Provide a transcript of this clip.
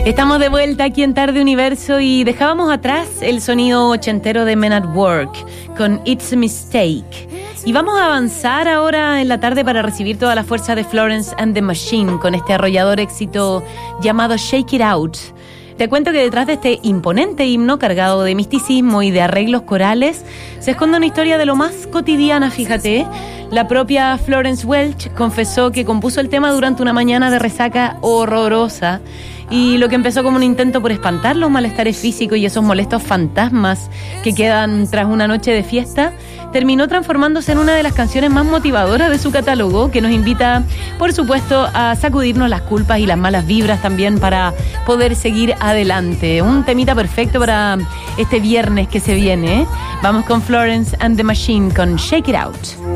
Estamos de vuelta aquí en Tarde Universo y dejábamos atrás el sonido ochentero de Men at Work con It's a Mistake. Y vamos a avanzar ahora en la tarde para recibir toda la fuerza de Florence and the Machine con este arrollador éxito llamado Shake It Out. Te cuento que detrás de este imponente himno cargado de misticismo y de arreglos corales se esconde una historia de lo más cotidiana, fíjate. La propia Florence Welch confesó que compuso el tema durante una mañana de resaca horrorosa y lo que empezó como un intento por espantar los malestares físicos y esos molestos fantasmas que quedan tras una noche de fiesta, terminó transformándose en una de las canciones más motivadoras de su catálogo, que nos invita, por supuesto, a sacudirnos las culpas y las malas vibras también para poder seguir adelante. Un temita perfecto para este viernes que se viene, ¿eh? Vamos con Florence and the Machine con Shake It Out.